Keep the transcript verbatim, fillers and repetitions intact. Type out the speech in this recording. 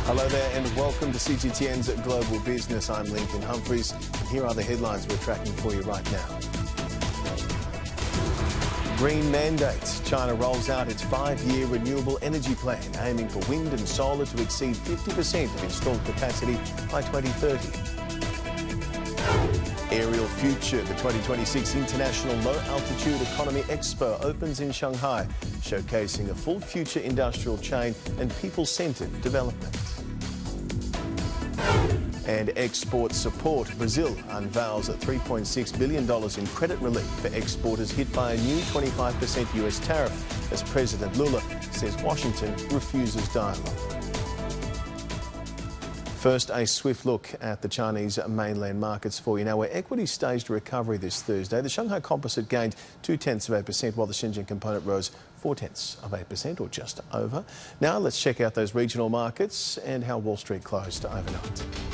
Hello there and welcome to C G T N's Global Business. I'm Lincoln Humphreys and here are the headlines we're tracking for you right now. Green mandates. China rolls out its five-year renewable energy plan, aiming for wind and solar to exceed fifty percent of installed capacity by twenty thirty. Aerial Future, the twenty twenty-six International Low Altitude Economy Expo opens in Shanghai, showcasing a full future industrial chain and people-centred development. And export support. Brazil unveils a three point six billion dollars in credit relief for exporters hit by a new twenty-five percent U S tariff, as President Lula says Washington refuses dialogue. First, a swift look at the Chinese mainland markets for you. Now, where equities staged a recovery this Thursday, the Shanghai Composite gained two-tenths of eight percent, while the Shenzhen Component rose four-tenths of eight percent, or just over. Now, let's check out those regional markets and how Wall Street closed overnight.